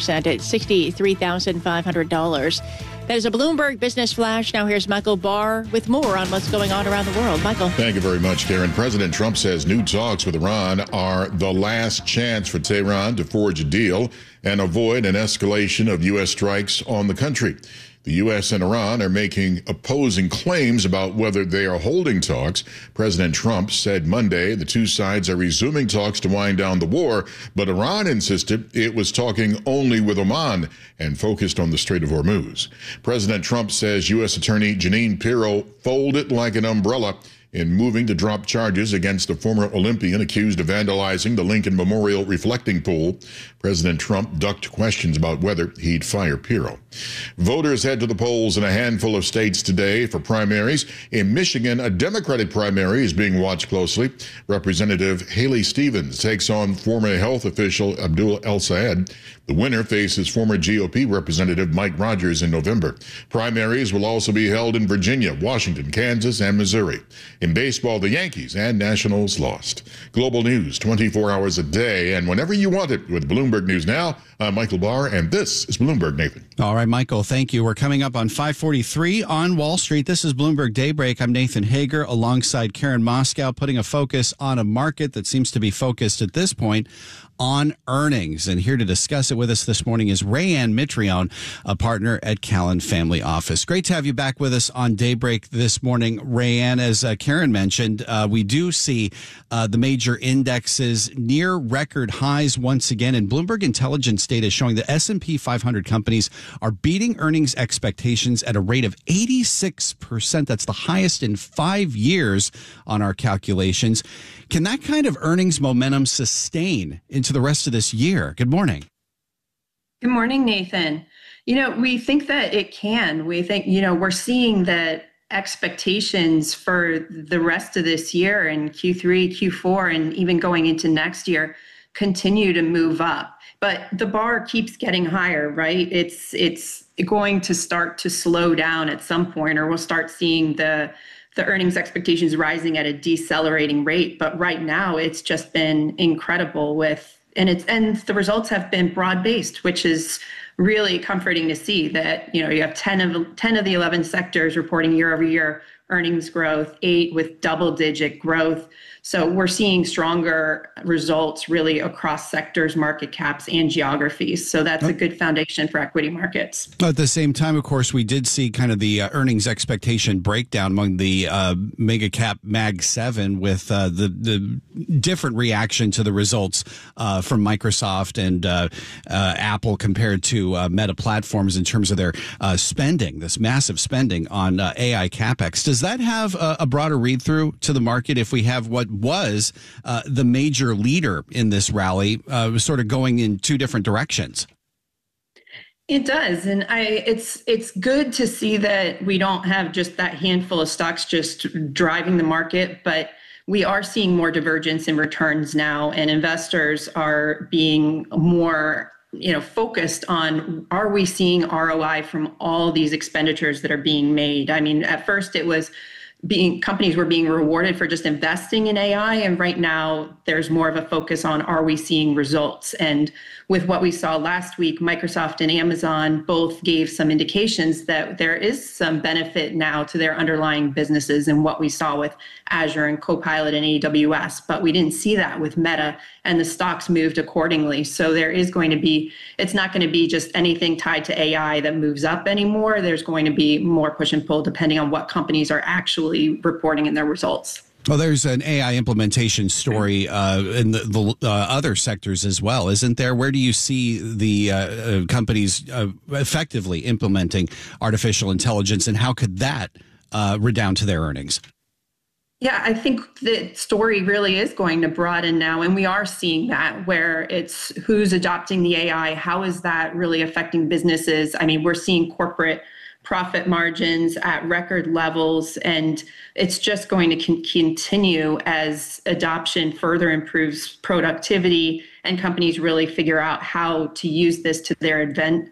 $63,500. That is a Bloomberg Business Flash. Now here's Michael Barr with more on what's going on around the world. Michael. Thank you very much, Karen. President Trump says new talks with Iran are the last chance for Tehran to forge a deal and avoid an escalation of U.S. strikes on the country. The U.S. and Iran are making opposing claims about whether they are holding talks. President Trump said Monday the two sides are resuming talks to wind down the war, but Iran insisted it was talking only with Oman and focused on the Strait of Hormuz. President Trump says U.S. Attorney Jeanine Pirro folded like an umbrella in moving to drop charges against a former Olympian accused of vandalizing the Lincoln Memorial reflecting pool. President Trump ducked questions about whether he'd fire Pirro. Voters head to the polls in a handful of states today for primaries. In Michigan, a Democratic primary is being watched closely. Representative Haley Stevens takes on former health official Abdul El-Sayed. The winner faces former GOP Representative Mike Rogers in November. Primaries will also be held in Virginia, Washington, Kansas, and Missouri. In baseball, the Yankees and Nationals lost. Global news 24 hours a day and whenever you want it with Bloomberg News Now. I'm Michael Barr, and this is Bloomberg, Nathan. All right, Michael, thank you. We're coming up on 5:43 on Wall Street. This is Bloomberg Daybreak. I'm Nathan Hager alongside Karen Moscow, putting a focus on a market that seems to be focused at this point on earnings. And here to discuss it with us this morning is Rayanne Mitrione, a partner at Callan Family Office. Great to have you back with us on Daybreak this morning. Rayanne, as Karen mentioned, we do see the major indexes near record highs once again. And Bloomberg Intelligence data is showing that S&P 500 companies are beating earnings expectations at a rate of 86%. That's the highest in 5 years on our calculations. Can that kind of earnings momentum sustain into the rest of this year? Good morning. Good morning, Nathan. We think that it can. We think, we're seeing that expectations for the rest of this year and Q3, Q4, and even going into next year, continue to move up. But the bar keeps getting higher, right? It's going to start to slow down at some point, or we'll start seeing the earnings expectations rising at a decelerating rate. But right now, it's just been incredible and the results have been broad-based, which is really comforting to see that, you have 10 of the 11 sectors reporting year-over-year earnings growth, 8 with double-digit growth. So we're seeing stronger results really across sectors, market caps, and geographies. So that's a good foundation for equity markets. At the same time, of course, we did see kind of the earnings expectation breakdown among the mega cap Mag 7 with the different reaction to the results from Microsoft and Apple compared to Meta Platforms in terms of their spending, this massive spending on AI CapEx. Does that have a broader read through to the market if we have what was the major leader in this rally sort of going in two different directions? It does. And it's good to see that we don't have just that handful of stocks just driving the market, but we are seeing more divergence in returns now, and investors are being more focused on, are we seeing ROI from all these expenditures that are being made? I mean, at first it was companies were being rewarded for just investing in AI. And right now there's more of a focus on, are we seeing results? And with what we saw last week, Microsoft and Amazon both gave some indications that there is some benefit now to their underlying businesses and what we saw with Azure and Copilot and AWS, but we didn't see that with Meta, and the stocks moved accordingly. So there is going to be, it's not going to be just anything tied to AI that moves up anymore. There's going to be more push and pull depending on what companies are actually reporting in their results. Well, there's an AI implementation story in the other sectors as well, isn't there? Where do you see the companies effectively implementing artificial intelligence, and how could that redound to their earnings? Yeah, I think the story really is going to broaden now, and we are seeing that, where it's who's adopting the AI, how is that really affecting businesses? I mean, we're seeing corporate profit margins at record levels, and it's just going to continue as adoption further improves productivity and companies really figure out how to use this to their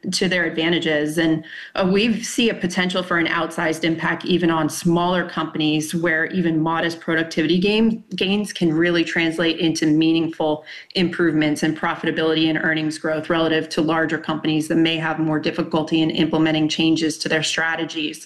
advantages. And we see a potential for an outsized impact even on smaller companies, where even modest productivity gains can really translate into meaningful improvements in profitability and earnings growth relative to larger companies that may have more difficulty in implementing changes to their strategies.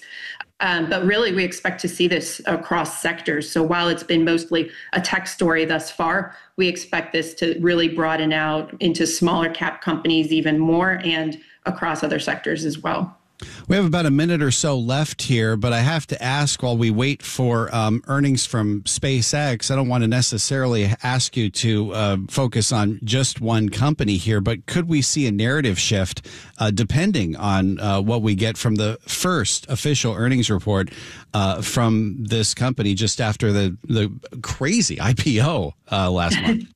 But really, we expect to see this across sectors. So while it's been mostly a tech story thus far, we expect this to really broaden out into smaller cap companies even more, and across other sectors as well. We have about a minute or so left here, but I have to ask, while we wait for earnings from SpaceX, I don't want to necessarily ask you to focus on just one company here, but could we see a narrative shift depending on what we get from the first official earnings report from this company just after the crazy IPO last month?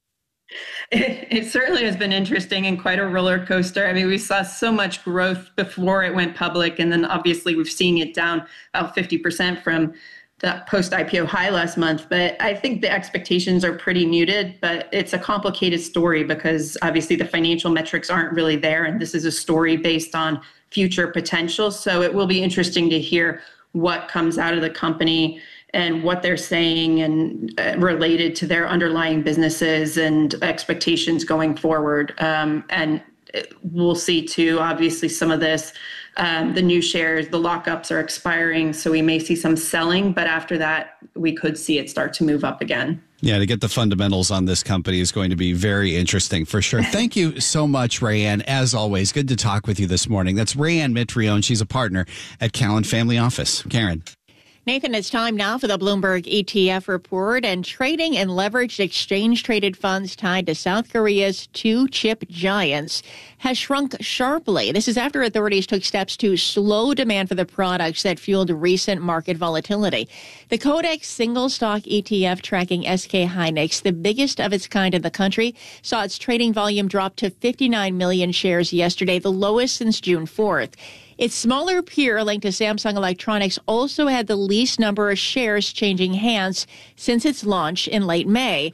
It certainly has been interesting and quite a roller coaster. I mean, we saw so much growth before it went public, and then obviously we've seen it down about 50% from the post-IPO high last month. But I think the expectations are pretty muted, but it's a complicated story because obviously the financial metrics aren't really there, and this is a story based on future potential. So it will be interesting to hear what comes out of the company and what they're saying and related to their underlying businesses and expectations going forward. And we'll see too, obviously, some of this, the new shares, the lockups are expiring, so we may see some selling, but after that, we could see it start to move up again. Yeah, to get the fundamentals on this company is going to be very interesting for sure. Thank you so much, Rayanne. As always, good to talk with you this morning. That's Rayanne Mitrione. She's a partner at Callan Family Office. Karen. Nathan, it's time now for the Bloomberg ETF report, and trading in leveraged exchange-traded funds tied to South Korea's two chip giants has shrunk sharply. This is after authorities took steps to slow demand for the products that fueled recent market volatility. The Codex single stock ETF tracking SK Hynix, the biggest of its kind in the country, saw its trading volume drop to 59 million shares yesterday, the lowest since June 4th. Its smaller peer linked to Samsung Electronics also had the least number of shares changing hands since its launch in late May.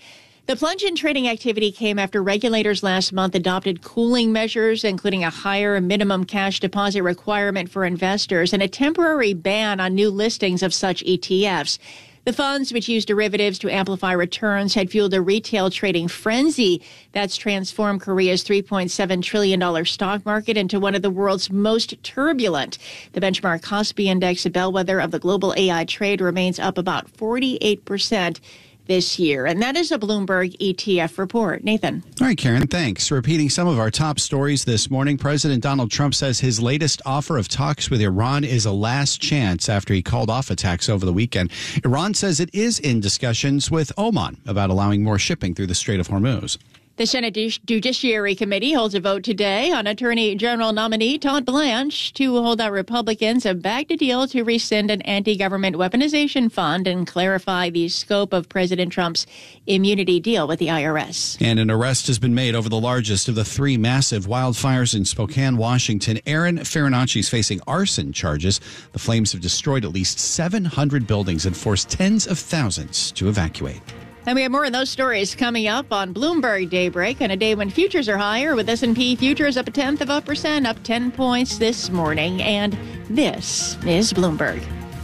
The plunge in trading activity came after regulators last month adopted cooling measures, including a higher minimum cash deposit requirement for investors and a temporary ban on new listings of such ETFs. The funds, which use derivatives to amplify returns, had fueled a retail trading frenzy that's transformed Korea's $3.7 trillion stock market into one of the world's most turbulent. The benchmark Kospi Index, a bellwether of the global AI trade, remains up about 48% this year. And that is a Bloomberg ETF report. Nathan. All right, Karen, thanks. Repeating some of our top stories this morning, President Donald Trump says his latest offer of talks with Iran is a last chance after he called off attacks over the weekend. Iran says it is in discussions with Oman about allowing more shipping through the Strait of Hormuz. The Senate Judiciary Committee holds a vote today on Attorney General nominee Todd Blanche to hold out Republicans have backed a deal to rescind an anti-government weaponization fund and clarify the scope of President Trump's immunity deal with the IRS. And an arrest has been made over the largest of the three massive wildfires in Spokane, Washington. Aaron Farinacci is facing arson charges. The flames have destroyed at least 700 buildings and forced tens of thousands to evacuate. And we have more of those stories coming up on Bloomberg Daybreak on a day when futures are higher, with S&P futures up 0.1%, up 10 points this morning. And this is Bloomberg.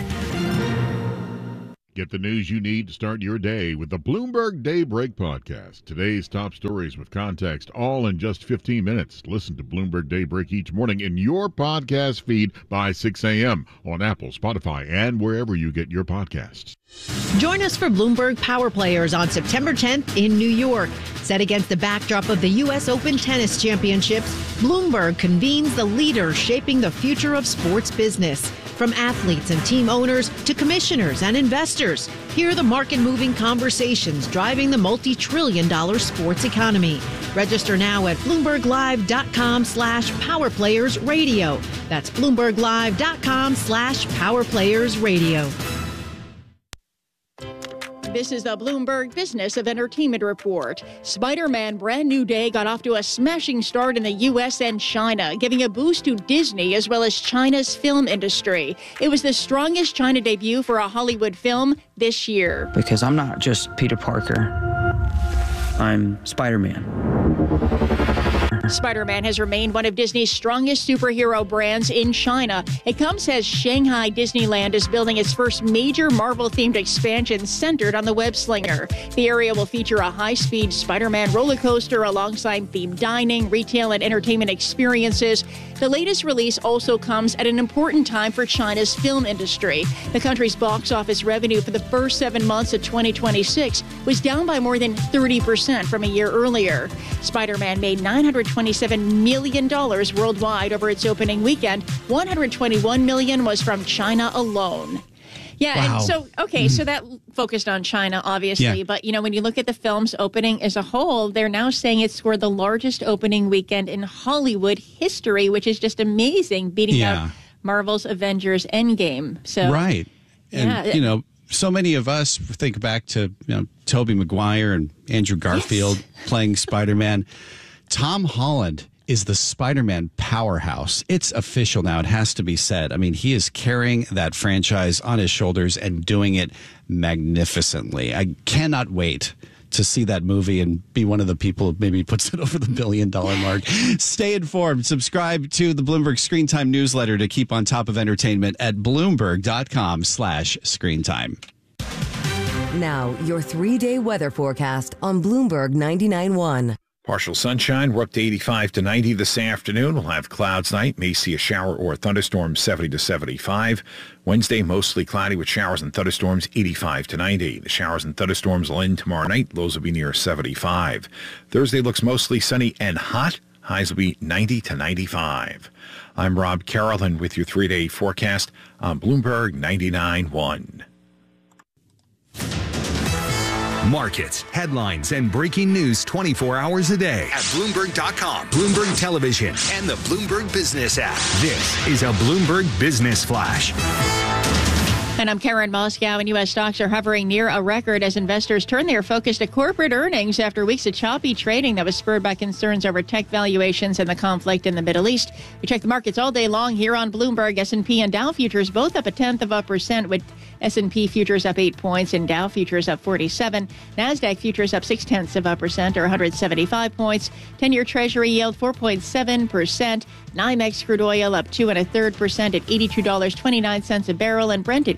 Get the news you need to start your day with the Bloomberg Daybreak podcast. Today's top stories with context, all in just 15 minutes. Listen to Bloomberg Daybreak each morning in your podcast feed by 6 a.m. on Apple, Spotify, and wherever you get your podcasts. Join us for Bloomberg Power Players on September 10th in New York. Set against the backdrop of the U.S. Open Tennis Championships, Bloomberg convenes the leaders shaping the future of sports business. From athletes and team owners to commissioners and investors, hear the market-moving conversations driving the multi-trillion-dollar sports economy. Register now at BloombergLive.com/PowerPlayersRadio. That's BloombergLive.com/PowerPlayersRadio. This is the Bloomberg Business of Entertainment Report. Spider-Man Brand New Day got off to a smashing start in the U.S. and China, giving a boost to Disney as well as China's film industry. It was the strongest China debut for a Hollywood film this year. Because I'm not just Peter Parker. I'm Spider-Man. Spider-Man has remained one of Disney's strongest superhero brands in China. It comes as Shanghai Disneyland is building its first major Marvel-themed expansion centered on the web slinger. The area will feature a high-speed Spider-Man roller coaster alongside themed dining, retail, and entertainment experiences. The latest release also comes at an important time for China's film industry. The country's box office revenue for the first 7 months of 2026 was down by more than 30% from a year earlier. Spider-Man made $927 million worldwide over its opening weekend. $121 million was from China alone. Yeah, wow. And so, so that focused on China, obviously. Yeah. But, when you look at the film's opening as a whole, they're now saying it scored the largest opening weekend in Hollywood history, which is just amazing, beating out Marvel's Avengers Endgame. So, right. And, so many of us think back to, Tobey Maguire and Andrew Garfield playing Spider-Man. Tom Holland is the Spider-Man powerhouse. It's official now. It has to be said. I mean, he is carrying that franchise on his shoulders and doing it magnificently. I cannot wait to see that movie and be one of the people who maybe puts it over the $1 billion mark. Stay informed. Subscribe to the Bloomberg Screen Time newsletter to keep on top of entertainment at Bloomberg.com/screentime. Now, your 3-day weather forecast on Bloomberg 99.1. Partial sunshine. We're up to 85 to 90 this afternoon. We'll have clouds night. May see a shower or thunderstorm, 70 to 75. Wednesday, mostly cloudy with showers and thunderstorms, 85 to 90. The showers and thunderstorms will end tomorrow night. Lows will be near 75. Thursday looks mostly sunny and hot. Highs will be 90 to 95. I'm Rob Carroll, and with your 3-day forecast on Bloomberg 99.1. Markets, headlines, and breaking news 24 hours a day at Bloomberg.com, Bloomberg Television, and the Bloomberg Business app. This is a Bloomberg Business Flash. And I'm Karen Moscow, and U.S. stocks are hovering near a record as investors turn their focus to corporate earnings after weeks of choppy trading that was spurred by concerns over tech valuations and the conflict in the Middle East. We check the markets all day long here on Bloomberg. S&P and Dow futures both up 0.1%, with S&P futures up 8 points and Dow futures up 47. NASDAQ futures up 0.6% or 175 points. 10-year Treasury yield 4.7%. NYMEX crude oil up 2 1/3% at $82.29 a barrel, and Brent at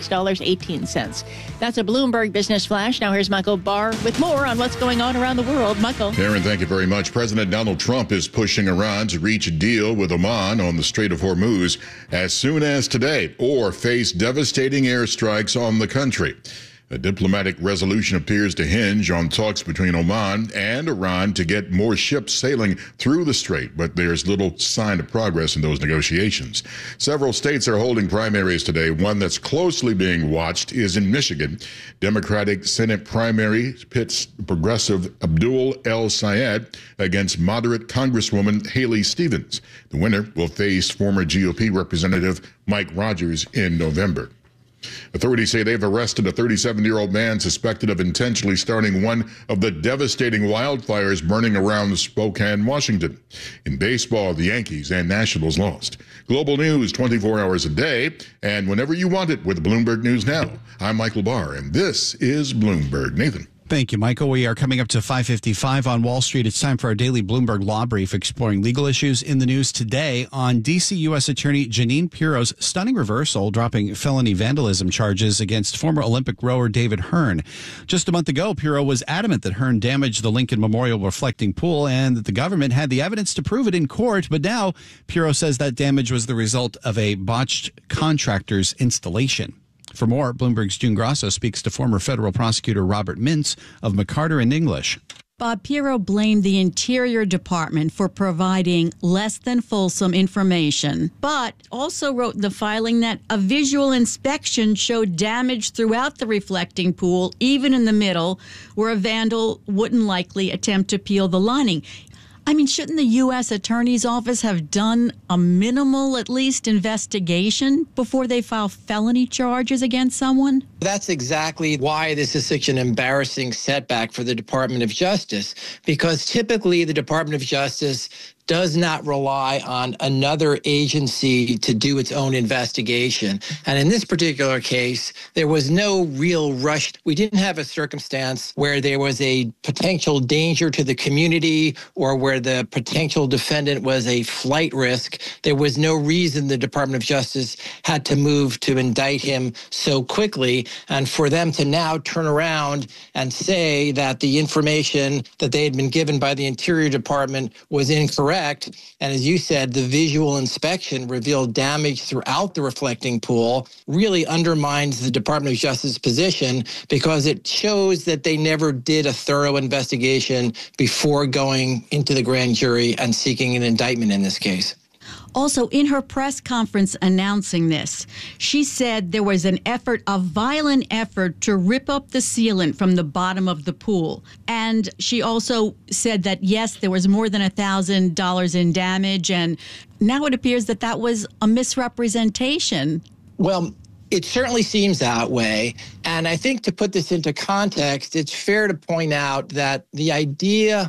$86.18. That's a Bloomberg Business Flash. Now here's Michael Barr with more on what's going on around the world. Michael. Aaron, thank you very much. President Donald Trump is pushing Iran to reach a deal with Oman on the Strait of Hormuz as soon as today, or face devastating airstrikes on the country. A diplomatic resolution appears to hinge on talks between Oman and Iran to get more ships sailing through the strait, but there's little sign of progress in those negotiations. Several states are holding primaries today. One that's closely being watched is in Michigan. Democratic Senate primary pits progressive Abdul El-Sayed against moderate Congresswoman Haley Stevens. The winner will face former GOP Representative Mike Rogers in November. Authorities say they've arrested a 37-year-old man suspected of intentionally starting one of the devastating wildfires burning around Spokane, Washington. In baseball, the Yankees and Nationals lost. Global news 24 hours a day and whenever you want it with Bloomberg News Now. I'm Michael Barr, and this is Bloomberg. Nathan. Thank you, Michael. We are coming up to 5:55 on Wall Street. It's time for our daily Bloomberg Law Brief, exploring legal issues in the news today on D.C. U.S. Attorney Jeanine Pirro's stunning reversal, dropping felony vandalism charges against former Olympic rower David Hearn. Just a month ago, Pirro was adamant that Hearn damaged the Lincoln Memorial reflecting pool and that the government had the evidence to prove it in court. But now Pirro says that damage was the result of a botched contractor's installation. For more, Bloomberg's June Grasso speaks to former federal prosecutor Robert Mintz of McCarter and English. Bob Pirro blamed the Interior Department for providing less than fulsome information, but also wrote in the filing that a visual inspection showed damage throughout the reflecting pool, even in the middle, where a vandal wouldn't likely attempt to peel the lining. I mean, shouldn't the U.S. Attorney's Office have done a minimal, at least, investigation before they file felony charges against someone? That's exactly why this is such an embarrassing setback for the Department of Justice, because typically the Department of Justice does not rely on another agency to do its own investigation. And in this particular case, there was no real rush. We didn't have a circumstance where there was a potential danger to the community or where the potential defendant was a flight risk. There was no reason the Department of Justice had to move to indict him so quickly. And for them to now turn around and say that the information that they had been given by the Interior Department was incorrect, and as you said, the visual inspection revealed damage throughout the reflecting pool, really undermines the Department of Justice's position because it shows that they never did a thorough investigation before going into the grand jury and seeking an indictment in this case. Also, in her press conference announcing this, she said there was a violent effort to rip up the sealant from the bottom of the pool. And she also said that, yes, there was more than $1,000 in damage. And now it appears that that was a misrepresentation. Well, it certainly seems that way. And I think to put this into context, it's fair to point out that the idea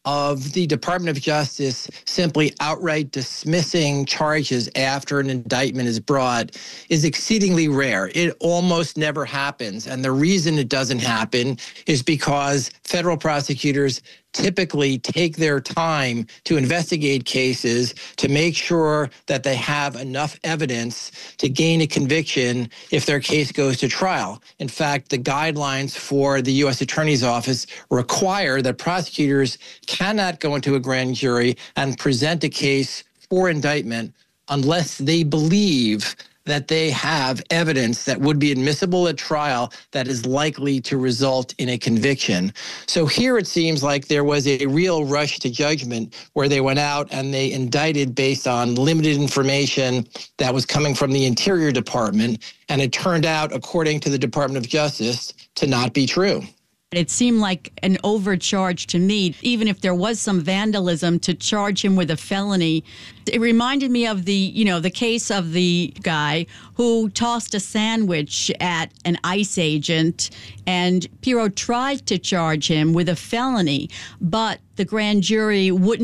of the Department of Justice simply outright dismissing charges after an indictment is brought is exceedingly rare. It almost never happens. And the reason it doesn't happen is because federal prosecutors typically take their time to investigate cases to make sure that they have enough evidence to gain a conviction if their case goes to trial. In fact, the guidelines for the U.S. Attorney's Office require that prosecutors cannot go into a grand jury and present a case for indictment unless they believe that they have evidence that would be admissible at trial that is likely to result in a conviction. So here it seems like there was a real rush to judgment where they went out and they indicted based on limited information that was coming from the Interior Department, and it turned out, according to the Department of Justice, to not be true. It seemed like an overcharge to me, even if there was some vandalism, to charge him with a felony. It reminded me of the case of the guy who tossed a sandwich at an ICE agent, and Pirro tried to charge him with a felony, but the grand jury wouldn't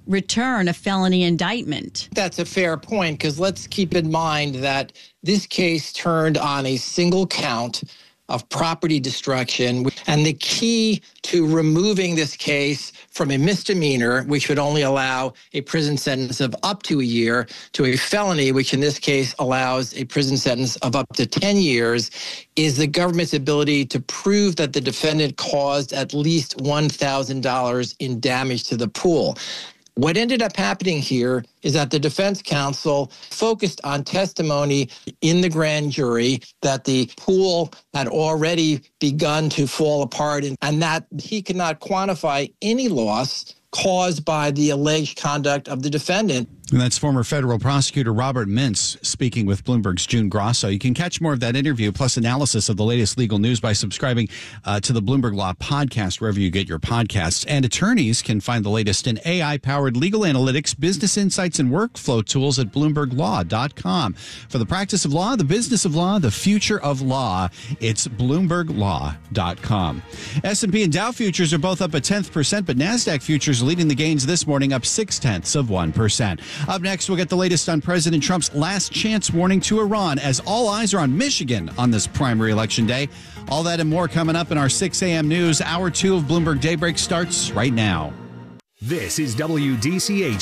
return a felony indictment. That's a fair point, because let's keep in mind that this case turned on a single count of property destruction. And the key to removing this case from a misdemeanor, which would only allow a prison sentence of up to a year, to a felony, which in this case allows a prison sentence of up to 10 years, is the government's ability to prove that the defendant caused at least $1,000 in damage to the pool. What ended up happening here is that the defense counsel focused on testimony in the grand jury that the pool had already begun to fall apart and that he could not quantify any loss caused by the alleged conduct of the defendant. And that's former federal prosecutor Robert Mintz speaking with Bloomberg's June Grosso. You can catch more of that interview plus analysis of the latest legal news by subscribing to the Bloomberg Law podcast, wherever you get your podcasts. And attorneys can find the latest in AI-powered legal analytics, business insights, and workflow tools at BloombergLaw.com. For the practice of law, the business of law, the future of law, it's BloombergLaw.com. S&P and Dow futures are both up 0.1%, but NASDAQ futures leading the gains this morning, up 0.6%. Up next, we'll get the latest on President Trump's last chance warning to Iran as all eyes are on Michigan on this primary election day. All that and more coming up in our 6 a.m. news. Hour 2 of Bloomberg Daybreak starts right now. This is WDCH